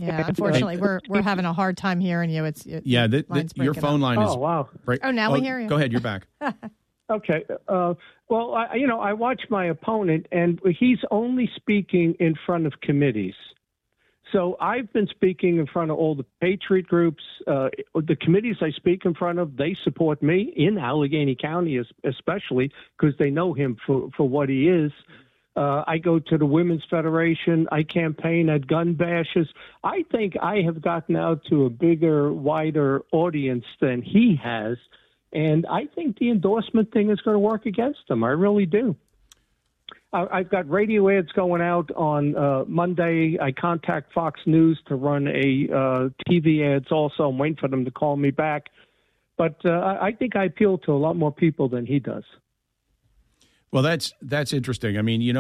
Yeah, unfortunately, we're having a hard time hearing you. Your phone line is. Oh, wow. Now we hear you. Go ahead, you're back. Okay. Well, I watch my opponent, and he's only speaking in front of committees. So I've been speaking in front of all the Patriot groups. The committees I speak in front of, they support me in Allegheny County, especially because they know him for what he is. I go to the Women's Federation. I campaign at gun bashes. I think I have gotten out to a bigger, wider audience than he has. And I think the endorsement thing is going to work against him. I really do. I've got radio ads going out on Monday. I contact Fox News to run a TV ads also. I'm waiting for them to call me back. But I think I appeal to a lot more people than he does. Well, that's interesting. I mean,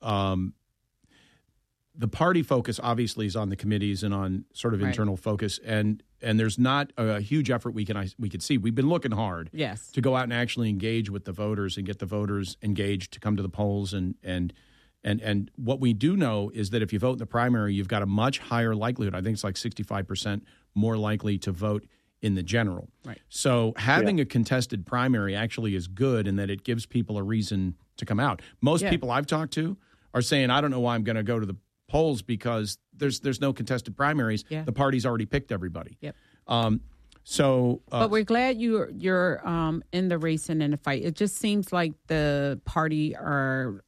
the party focus obviously is on the committees and on sort of internal focus, and there's not a huge effort we could see. We've been looking hard, to go out and actually engage with the voters and get the voters engaged to come to the polls, and what we do know is that if you vote in the primary, you've got a much higher likelihood. I think it's like 65% more likely to vote in the general. Right. So having a contested primary actually is good in that it gives people a reason to come out. Most people I've talked to are saying, I don't know why I'm going to go to the polls because there's no contested primaries. Yeah. The party's already picked everybody. Yep. But we're glad you're in the race and in the fight. It just seems like the party are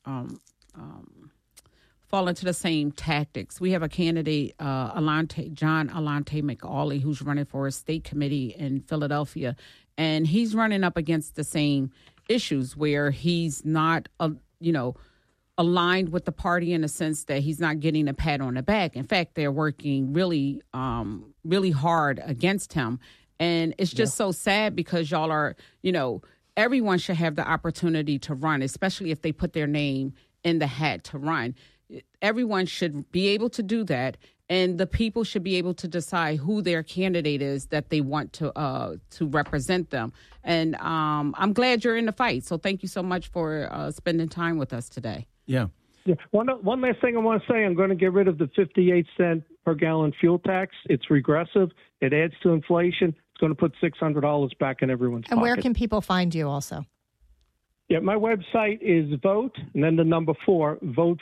fall into the same tactics. We have a candidate, John Alante McAuley, who's running for a state committee in Philadelphia, and he's running up against the same issues where he's not, aligned with the party in the sense that he's not getting a pat on the back. In fact, they're working really, really hard against him, and it's just so sad because y'all are, everyone should have the opportunity to run, especially if they put their name in the hat to run. Everyone should be able to do that, and the people should be able to decide who their candidate is that they want to represent them. And I'm glad you're in the fight. So thank you so much for spending time with us today. Yeah. One last thing I want to say. I'm going to get rid of the 58-cent per gallon fuel tax. It's regressive. It adds to inflation. It's going to put $600 back in everyone's pocket. And where can people find you also? Yeah, my website is vote, and then the number 4,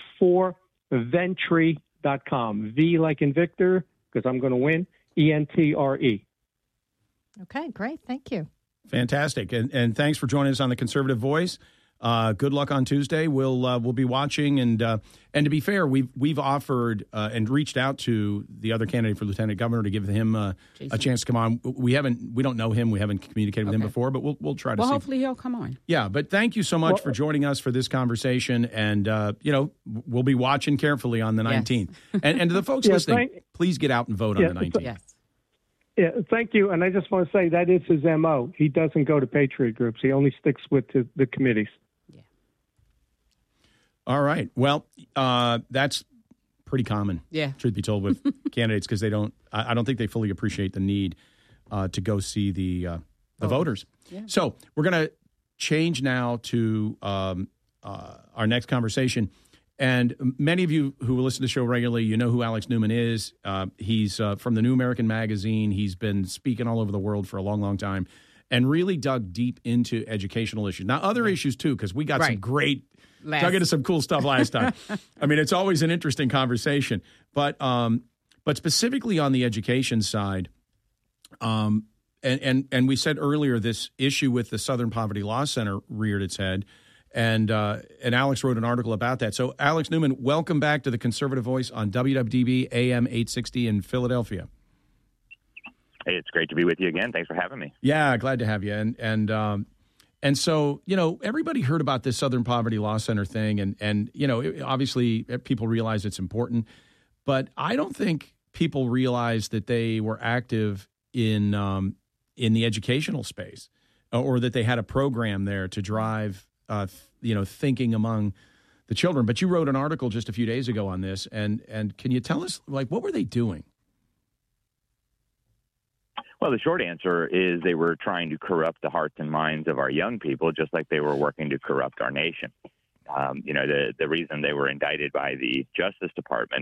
vote4ventry.com. V like in Victor, because I'm going to win, ENTRE. Okay, great. Thank you. Fantastic. And thanks for joining us on The Conservative Voice. Good luck on Tuesday. We'll be watching, and to be fair, we've offered and reached out to the other candidate for lieutenant governor to give him a chance to come on. We don't know him. We haven't communicated with him before, but we'll try to. Well, see. Hopefully he'll come on. Yeah, but thank you so much for joining us for this conversation, and we'll be watching carefully on the 19th. And to the folks listening, please get out and vote on the 19th. Yes. Yeah, thank you. And I just want to say that is his MO. He doesn't go to Patriot groups. He only sticks with the committees. All right. Well, that's pretty common. Yeah. Truth be told, with candidates, because I don't think they fully appreciate the need to go see the voters. Yeah. So we're going to change now to our next conversation. And many of you who listen to the show regularly, you know who Alex Newman is. He's from the New American Magazine. He's been speaking all over the world for a long, long time and really dug deep into educational issues. Now, other issues, too, because we got some great dug into some cool stuff last time. I mean, it's always an interesting conversation. But specifically on the education side, and we said earlier, this issue with the Southern Poverty Law Center reared its head, and Alex wrote an article about that. So, Alex Newman, welcome back to the Conservative Voice on WWDB AM 860 in Philadelphia. Hey, it's great to be with you again. Thanks for having me. Yeah, glad to have you. And so, everybody heard about this Southern Poverty Law Center thing, and obviously people realize it's important, but I don't think people realize that they were active in the educational space, or that they had a program there to drive, thinking among the children. But you wrote an article just a few days ago on this, and can you tell us, what were they doing? Well, the short answer is they were trying to corrupt the hearts and minds of our young people, just like they were working to corrupt our nation. The reason they were indicted by the Justice Department